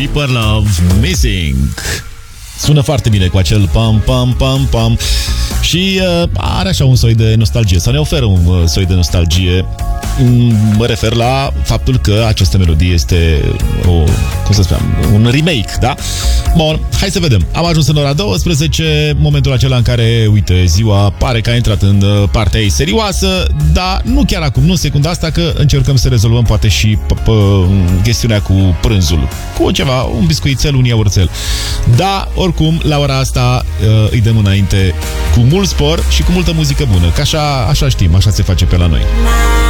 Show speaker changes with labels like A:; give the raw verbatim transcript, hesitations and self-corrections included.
A: Deeper Love, Missing. Sună foarte bine cu acel pam, pam, pam, pam. Și uh, are așa un soi de nostalgie, sau ne oferă un uh, soi de nostalgie. Mă refer la faptul că această melodie este o, cum să spunem, un remake, da? Bun, hai să vedem. Am ajuns în ora douăsprezece, momentul acela în care, uite, ziua pare că a intrat în partea ei serioasă, dar nu chiar acum, nu secunda asta, că încercăm să rezolvăm poate și chestiunea cu prânzul. Cu ceva, un biscuițel, un iaurțel. Da, oricum, la ora asta îi dăm înainte cu mult spor și cu multă muzică bună, că așa, așa știm, așa se face pe la noi.